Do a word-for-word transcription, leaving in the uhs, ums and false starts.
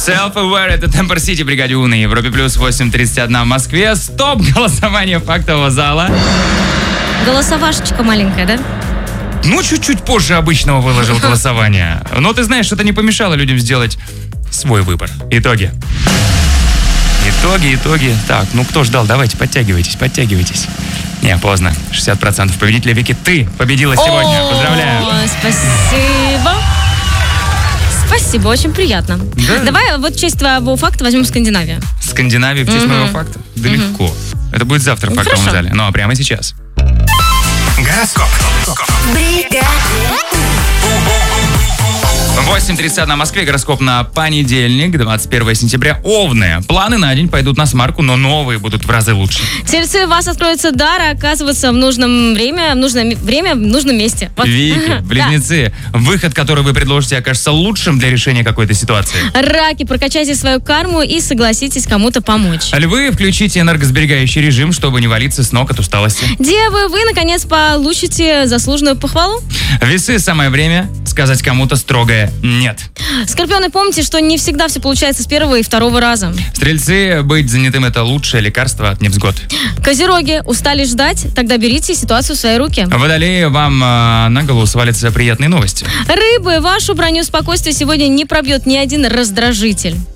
Self-Aware — это Темпер Сити, бригаде У на Европе плюс, восемь тридцать один в Москве. Стоп! Голосование фактового зала. Голосовашечка маленькая, да? Ну, чуть-чуть позже обычного выложил голосование. Но ты знаешь, это не помешало людям сделать свой выбор. Итоги. Итоги, итоги. Так, ну кто ждал? Давайте, подтягивайтесь, подтягивайтесь. Не, поздно. шестьдесят процентов победителя Вики. Ты победила сегодня. Поздравляю. Спасибо. Спасибо, очень приятно. Да. Давай вот в честь твоего факта возьмем Скандинавию. Скандинавию в честь Мгм. моего факта? Да легко. Это будет завтра в фактовом Хорошо. зале. Ну, а прямо сейчас. Гороскоп. восемь тридцать один в Москве. Гороскоп на понедельник, двадцать первое сентября. Овны. Планы на день пойдут на смарку, но новые будут в разы лучше. Тельцы, у вас откроется дар оказываться в нужном время, в нужное ми- время, в нужном месте. Вот. Вики, Да. близнецы. Выход, который вы предложите, окажется лучшим для решения какой-то ситуации. Раки, прокачайте свою карму и согласитесь кому-то помочь. Львы, включите энергосберегающий режим, чтобы не валиться с ног от усталости. Девы, вы, наконец, получите заслуженную похвалу. Весы, самое время сказать кому-то строгое «нет». Скорпионы, помните, что не всегда все получается с первого и второго раза. Стрельцы, быть занятым — это лучшее лекарство от невзгод. Козероги, устали ждать? Тогда берите ситуацию в свои руки. Водолеи, вам э, на голову свалятся приятные новости. Рыбы, вашу броню спокойствия сегодня не пробьет ни один раздражитель.